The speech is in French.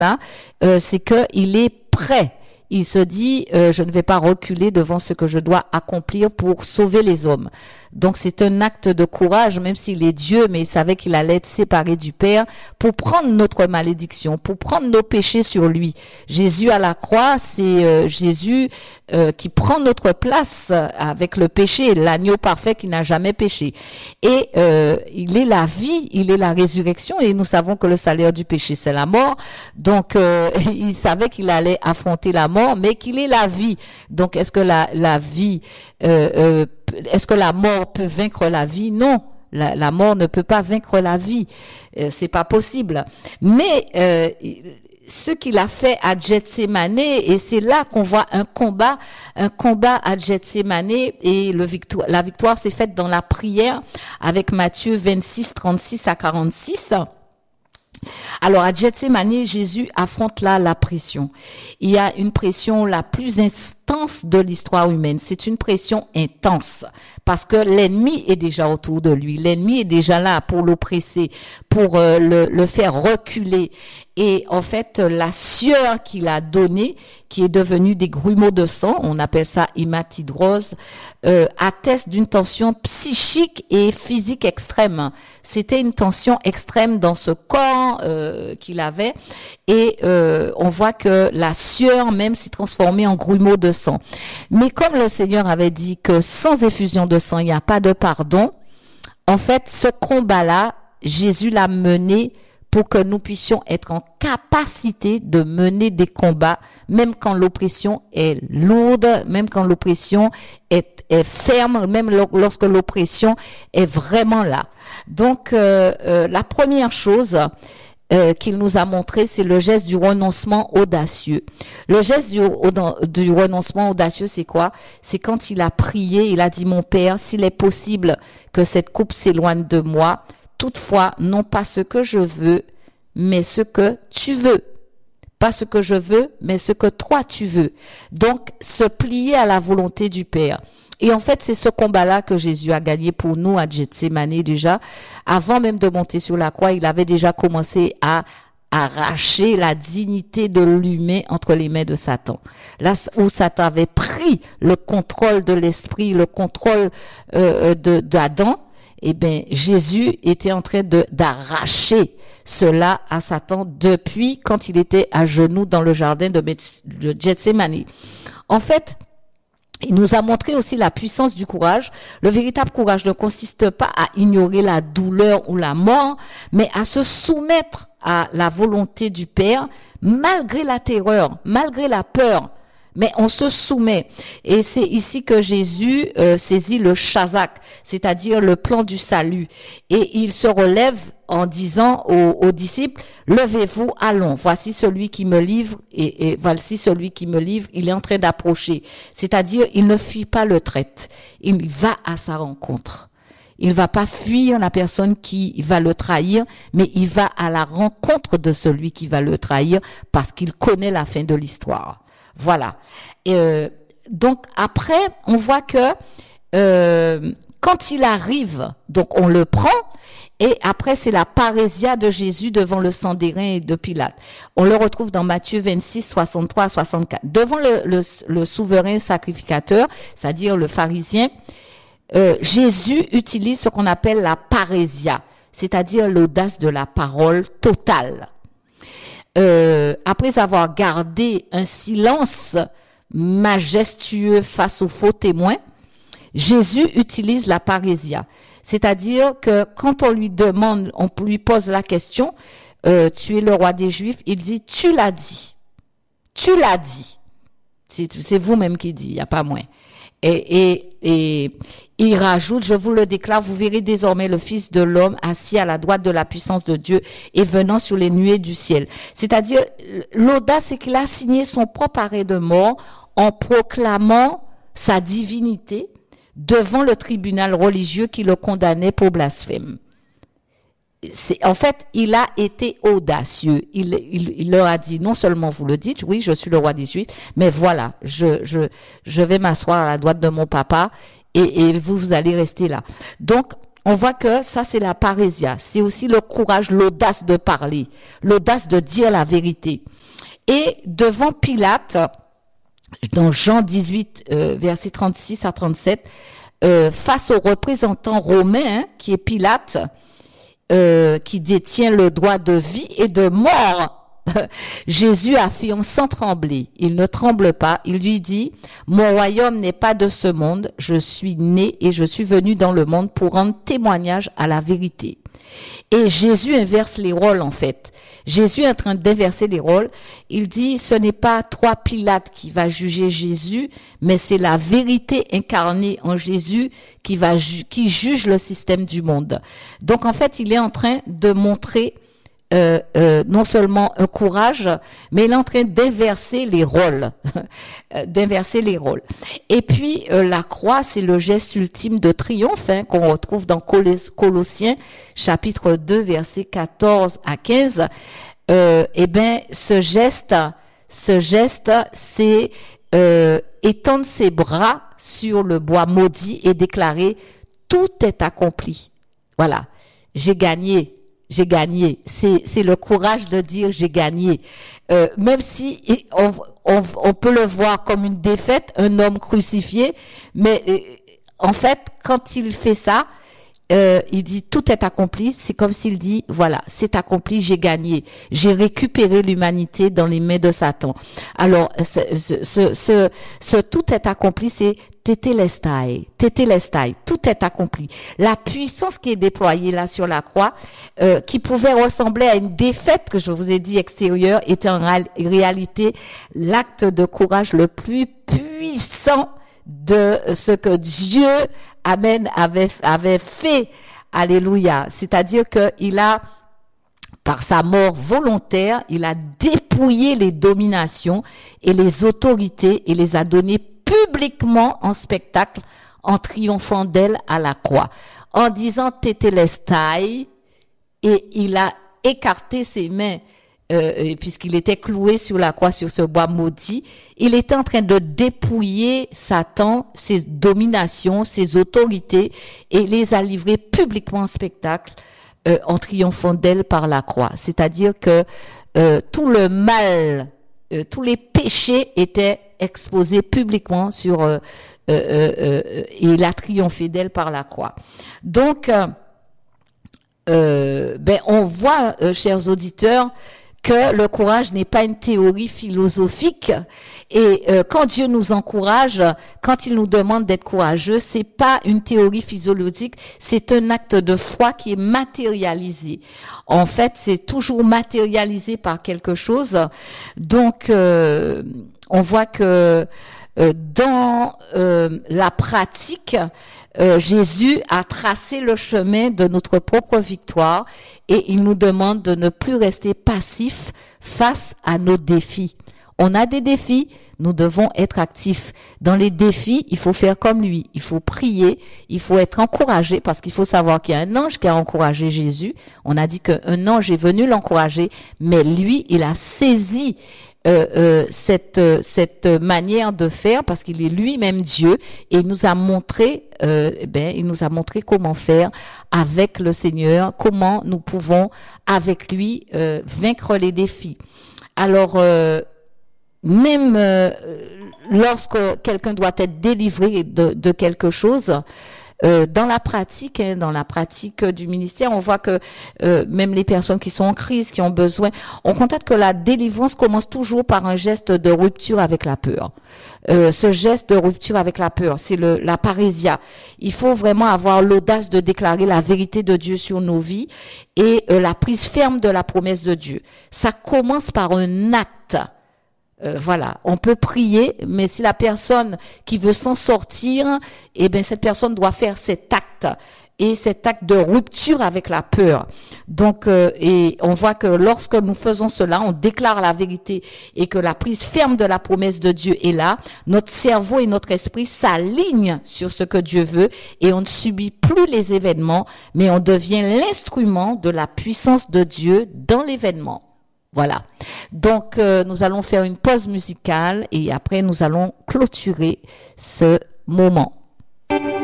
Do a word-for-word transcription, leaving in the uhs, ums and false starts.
là, euh, c'est que il est prêt. Il se dit, euh, je ne vais pas reculer devant ce que je dois accomplir pour sauver les hommes. Donc c'est un acte de courage, même s'il est Dieu, mais il savait qu'il allait être séparé du Père pour prendre notre malédiction, pour prendre nos péchés sur lui. Jésus à la croix, c'est euh, Jésus euh, qui prend notre place avec le péché, l'agneau parfait qui n'a jamais péché. Et euh, il est la vie, il est la résurrection, et nous savons que le salaire du péché, c'est la mort. Donc euh, il savait qu'il allait affronter la mort, mais qu'il est la vie. Donc est-ce que la, la vie... Euh, euh, Est-ce que la mort peut vaincre la vie? Non, la, la mort ne peut pas vaincre la vie, euh, c'est pas possible. Mais euh, ce qu'il a fait à Gethsémane, et c'est là qu'on voit un combat, un combat à Gethsémane, et le victoire, la victoire s'est faite dans la prière avec Matthieu vingt-six, trente-six à quarante-six. Alors à Gethsémane, Jésus affronte là la pression. Il y a une pression la plus intense de l'histoire humaine. C'est une pression intense parce que l'ennemi est déjà autour de lui. L'ennemi est déjà là pour l'oppresser, pour euh, le, le faire reculer. Et en fait, la sueur qu'il a donnée, qui est devenue des grumeaux de sang, on appelle ça hématidrose, euh, atteste d'une tension psychique et physique extrême. C'était une tension extrême dans ce corps euh, qu'il avait, et euh, on voit que la sueur même s'est transformée en grumeaux de sang. Mais comme le Seigneur avait dit que sans effusion de sang, il n'y a pas de pardon, en fait, ce combat-là, Jésus l'a mené pour que nous puissions être en capacité de mener des combats, même quand l'oppression est lourde, même quand l'oppression est, est ferme, même lorsque l'oppression est vraiment là. Donc, euh, euh, la première chose euh, qu'il nous a montré, c'est le geste du renoncement audacieux. Le geste du, du renoncement audacieux, c'est quoi? C'est quand il a prié, il a dit, mon Père, s'il est possible que cette coupe s'éloigne de moi, toutefois, non pas ce que je veux, mais ce que tu veux. Pas ce que je veux, mais ce que toi tu veux. Donc, se plier à la volonté du Père. Et en fait, c'est ce combat-là que Jésus a gagné pour nous à Gethsémane déjà. Avant même de monter sur la croix, il avait déjà commencé à arracher la dignité de l'humain entre les mains de Satan. Là où Satan avait pris le contrôle de l'esprit, le contrôle euh, de d'Adam, eh bien, Jésus était en train de d'arracher cela à Satan depuis quand il était à genoux dans le jardin de, de Gethsémane. En fait, il nous a montré aussi la puissance du courage. Le véritable courage ne consiste pas à ignorer la douleur ou la mort, mais à se soumettre à la volonté du Père, malgré la terreur, malgré la peur. Mais on se soumet. Et c'est ici que Jésus euh, saisit le chazak, c'est-à-dire le plan du salut. Et il se relève en disant aux, aux disciples, levez-vous, allons. Voici celui qui me livre, et, et voici celui qui me livre, il est en train d'approcher. C'est-à-dire, il ne fuit pas le traître. Il va à sa rencontre. Il ne va pas fuir la personne qui va le trahir, mais il va à la rencontre de celui qui va le trahir parce qu'il connaît la fin de l'histoire. Voilà. Et euh, donc après, on voit que euh, quand il arrive, donc on le prend, et après c'est la parésia de Jésus devant le Sanhédrin et de Pilate. On le retrouve dans Matthieu vingt-six, soixante-trois à soixante-quatre. Devant le, le, le souverain sacrificateur, c'est-à-dire le pharisien, euh, Jésus utilise ce qu'on appelle la parésia, c'est-à-dire l'audace de la parole totale. Euh, après avoir gardé un silence majestueux face aux faux témoins, Jésus utilise la parésia. C'est-à-dire que quand on lui demande, on lui pose la question, euh, tu es le roi des Juifs, il dit, tu l'as dit. Tu l'as dit. C'est, c'est vous-même qui dit, il n'y a pas moins. Et, et, et il rajoute, je vous le déclare, vous verrez désormais le Fils de l'homme assis à la droite de la puissance de Dieu et venant sur les nuées du ciel. C'est-à-dire, l'audace, c'est qu'il a signé son propre arrêt de mort en proclamant sa divinité devant le tribunal religieux qui le condamnait pour blasphème. C'est, en fait, il a été audacieux. Il, il, il leur a dit, non seulement vous le dites, oui, je suis le roi des Juifs, mais voilà, je, je, je vais m'asseoir à la droite de mon papa et, et vous, vous allez rester là. Donc, on voit que ça, c'est la parésia. C'est aussi le courage, l'audace de parler, l'audace de dire la vérité. Et devant Pilate, dans Jean dix-huit, euh, versets trente-six à trente-sept, euh, face au représentant romain, hein, qui est Pilate, euh, qui détient le droit de vie et de mort, Jésus affirme sans trembler, il ne tremble pas, il lui dit, mon royaume n'est pas de ce monde, je suis né et je suis venu dans le monde pour rendre témoignage à la vérité. Et Jésus inverse les rôles en fait. Jésus est en train d'inverser les rôles. Il dit, ce n'est pas toi Pilate qui va juger Jésus, mais c'est la vérité incarnée en Jésus qui va ju- qui juge le système du monde. Donc en fait, il est en train de montrer Euh, euh, non seulement un courage, mais il est en train d'inverser les rôles, d'inverser les rôles. Et puis euh, la croix, c'est le geste ultime de triomphe hein, qu'on retrouve dans Colossiens chapitre deux, versets quatorze à quinze. Euh, eh ben, ce geste, ce geste, c'est euh, étendre ses bras sur le bois maudit et déclarer tout est accompli. Voilà, j'ai gagné. J'ai gagné. C'est, c'est le courage de dire j'ai gagné. Euh, même si on, on, on peut le voir comme une défaite, un homme crucifié, mais euh, en fait, quand il fait ça, euh, il dit tout est accompli. C'est comme s'il dit voilà, c'est accompli, j'ai gagné, j'ai récupéré l'humanité dans les mains de Satan. Alors, ce, ce, ce, ce, ce tout est accompli, c'est Tétélestai, Tétélestai, tout est accompli. La puissance qui est déployée là sur la croix, euh, qui pouvait ressembler à une défaite que je vous ai dit extérieure, était en réal- réalité l'acte de courage le plus puissant de ce que Dieu, amen, avait, avait fait. Alléluia. C'est-à-dire que il a, par sa mort volontaire, il a dépouillé les dominations et les autorités et les a données publiquement en spectacle en triomphant d'elle à la croix. En disant Tétélestai, et il a écarté ses mains, euh, puisqu'il était cloué sur la croix, sur ce bois maudit, il était en train de dépouiller Satan, ses dominations, ses autorités, et les a livrées publiquement en spectacle euh, en triomphant d'elle par la croix. C'est-à-dire que euh, tout le mal, euh, tous les péchés étaient exposés publiquement sur euh, euh, euh, euh, et il a triomphé d'elle par la croix. Donc, euh, euh, ben on voit, euh, chers auditeurs, que le courage n'est pas une théorie philosophique et euh, quand Dieu nous encourage, quand il nous demande d'être courageux, c'est pas une théorie physiologique, c'est un acte de foi qui est matérialisé. En fait, c'est toujours matérialisé par quelque chose. Donc euh, on voit que euh, dans euh, la pratique, euh, Jésus a tracé le chemin de notre propre victoire et il nous demande de ne plus rester passifs face à nos défis. On a des défis, nous devons être actifs. Dans les défis, il faut faire comme lui. Il faut prier, il faut être encouragé parce qu'il faut savoir qu'il y a un ange qui a encouragé Jésus. On a dit qu'un ange est venu l'encourager, mais lui, il a saisi Euh, euh, cette euh, cette manière de faire parce qu'il est lui-même Dieu et il nous a montré euh, eh ben il nous a montré comment faire avec le Seigneur, comment nous pouvons avec lui euh, vaincre les défis. Alors euh, même euh, lorsque quelqu'un doit être délivré de, de quelque chose, Euh, dans la pratique, hein, dans la pratique du ministère, on voit que euh, même les personnes qui sont en crise, qui ont besoin, on constate que la délivrance commence toujours par un geste de rupture avec la peur. Euh, ce geste de rupture avec la peur, c'est le la parésia. Il faut vraiment avoir l'audace de déclarer la vérité de Dieu sur nos vies et euh, la prise ferme de la promesse de Dieu. Ça commence par un acte. Euh, voilà, on peut prier, mais si la personne qui veut s'en sortir, eh ben cette personne doit faire cet acte et cet acte de rupture avec la peur. Donc, euh, et on voit que lorsque nous faisons cela, on déclare la vérité et que la prise ferme de la promesse de Dieu est là. Notre cerveau et notre esprit s'alignent sur ce que Dieu veut et on ne subit plus les événements, mais on devient l'instrument de la puissance de Dieu dans l'événement. Voilà. Donc, euh, nous allons faire une pause musicale et après, nous allons clôturer ce moment.